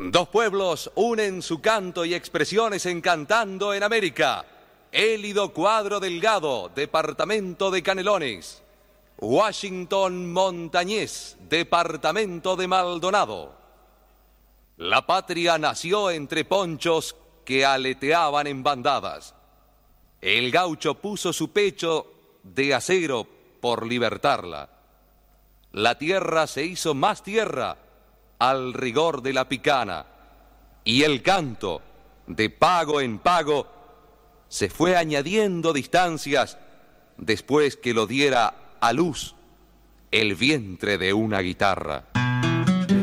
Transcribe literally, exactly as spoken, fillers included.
Dos pueblos unen su canto y expresiones en Cantando en América. Élido Cuadro Delgado, departamento de Canelones. Washington Montañés, departamento de Maldonado. La patria nació entre ponchos que aleteaban en bandadas. El gaucho puso su pecho de acero por libertarla. La tierra se hizo más tierra al rigor de la picana, y el canto, de pago en pago, se fue añadiendo distancias después que lo diera a luz el vientre de una guitarra.